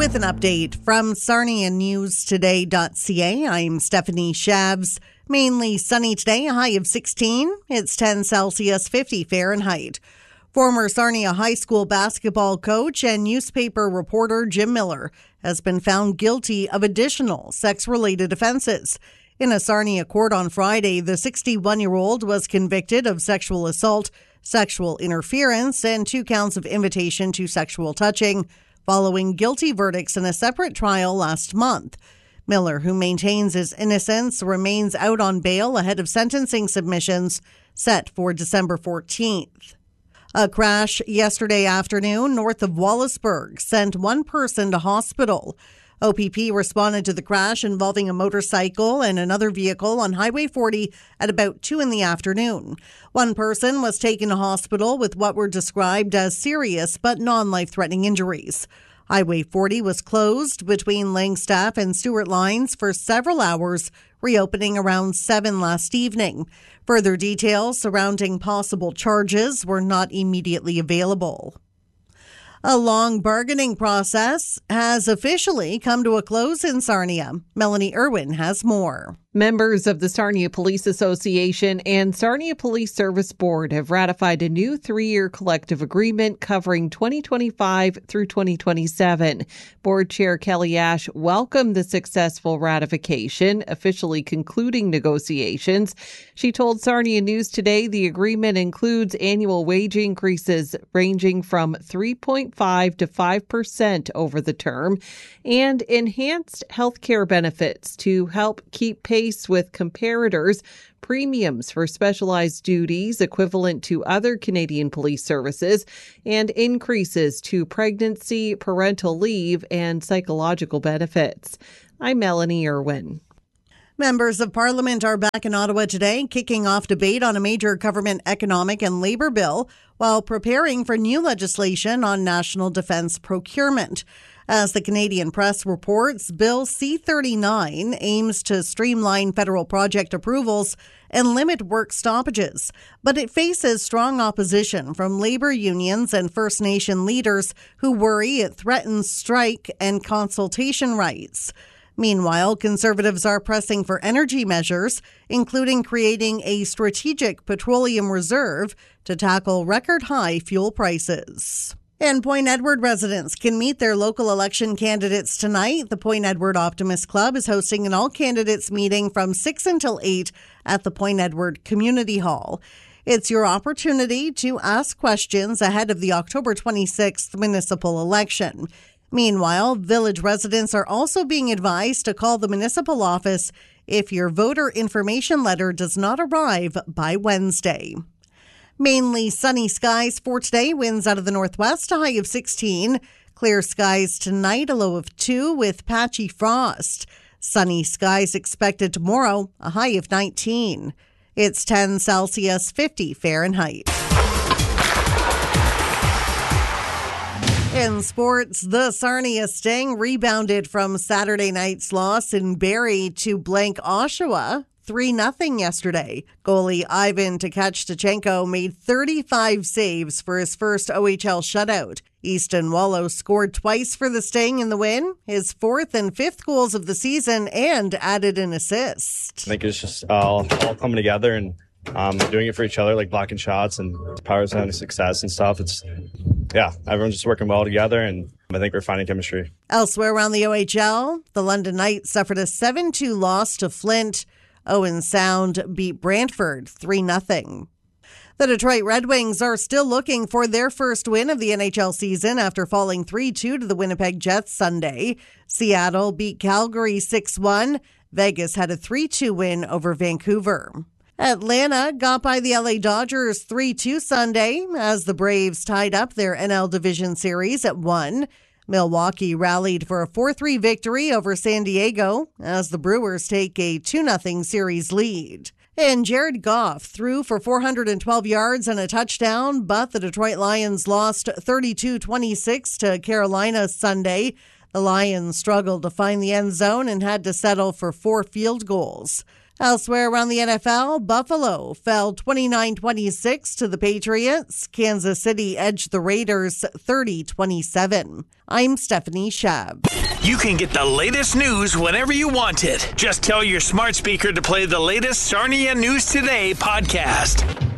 With an update from SarniaNewsToday.ca, I'm Stephanie Shabs. Mainly sunny today, a high of 16. It's 10 Celsius, 50 Fahrenheit. Former Sarnia High School basketball coach and newspaper reporter Jim Miller has been found guilty of additional sex-related offenses. In a Sarnia court on Friday, the 61-year-old was convicted of sexual assault, sexual interference, and 2 counts of invitation to sexual touching, following guilty verdicts in a separate trial last month. Miller, who maintains his innocence, remains out on bail ahead of sentencing submissions set for December 14th. A crash yesterday afternoon north of Wallaceburg sent one person to hospital. OPP responded to the crash involving a motorcycle and another vehicle on Highway 40 at about 2 in the afternoon. One person was taken to hospital with what were described as serious but non-life-threatening injuries. Highway 40 was closed between Langstaff and Stewart lines for several hours, reopening around 7 last evening. Further details surrounding possible charges were not immediately available. A long bargaining process has officially come to a close in Sarnia. Melanie Irwin has more. Members of the Sarnia Police Association and Sarnia Police Service Board have ratified a new 3-year collective agreement covering 2025 through 2027. Board Chair Kelly Ash welcomed the successful ratification, officially concluding negotiations. She told Sarnia News Today the agreement includes annual wage increases ranging from 3.5% to 5% over the term and enhanced health care benefits to help keep pace with comparators, premiums for specialized duties equivalent to other Canadian police services, and increases to pregnancy, parental leave, and psychological benefits. I'm Melanie Irwin. Members of Parliament are back in Ottawa today, kicking off debate on a major government economic and labour bill while preparing for new legislation on national defence procurement. As the Canadian Press reports, Bill C-39 aims to streamline federal project approvals and limit work stoppages, but it faces strong opposition from labour unions and First Nation leaders who worry it threatens strike and consultation rights. Meanwhile, Conservatives are pressing for energy measures, including creating a strategic petroleum reserve to tackle record-high fuel prices. And Point Edward residents can meet their local election candidates tonight. The Point Edward Optimist Club is hosting an all-candidates meeting from 6 until 8 at the Point Edward Community Hall. It's your opportunity to ask questions ahead of the October 26th municipal election. Meanwhile, village residents are also being advised to call the municipal office if your voter information letter does not arrive by Wednesday. Mainly sunny skies for today, winds out of the northwest, a high of 16. Clear skies tonight, a low of 2 with patchy frost. Sunny skies expected tomorrow, a high of 19. It's 10 Celsius, 50 Fahrenheit. In sports, the Sarnia Sting rebounded from Saturday night's loss in Barrie to blank Oshawa 3-0 yesterday. Goalie Ivan Tkachchenko made 35 saves for his first OHL shutout. Easton Wallow scored twice for the Sting in the win, his 4th and 5th goals of the season, and added an assist. I think it's just all coming together and doing it for each other, like blocking shots and powers having success and stuff. Everyone's just working well together, and I think we're finding chemistry. Elsewhere around the OHL, the London Knights suffered a 7-2 loss to Flint. Owen Sound beat Brantford 3-0. The Detroit Red Wings are still looking for their first win of the NHL season after falling 3-2 to the Winnipeg Jets Sunday. Seattle beat Calgary 6-1. Vegas had a 3-2 win over Vancouver. Atlanta got by the LA Dodgers 3-2 Sunday as the Braves tied up their NL Division Series at 1. Milwaukee rallied for a 4-3 victory over San Diego as the Brewers take a 2-0 series lead. And Jared Goff threw for 412 yards and a touchdown, but the Detroit Lions lost 32-26 to Carolina Sunday. The Lions struggled to find the end zone and had to settle for 4 field goals. Elsewhere around the NFL, Buffalo fell 29-26 to the Patriots. Kansas City edged the Raiders 30-27. I'm Stephanie Shab. You can get the latest news whenever you want it. Just tell your smart speaker to play the latest Sarnia News Today podcast.